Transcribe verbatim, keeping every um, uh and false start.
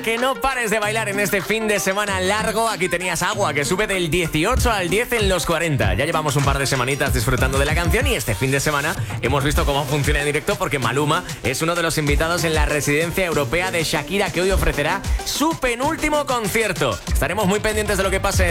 Que no pares de bailar en este fin de semana largo. Aquí tenías Agua, que sube del dieciocho al diez en los cuarenta. Ya llevamos un par de semanitas disfrutando de la canción y este fin de semana hemos visto cómo funciona en directo porque Maluma es uno de los invitados en la residencia europea de Shakira, que hoy ofrecerá su penúltimo concierto. Estaremos muy pendientes de lo que pase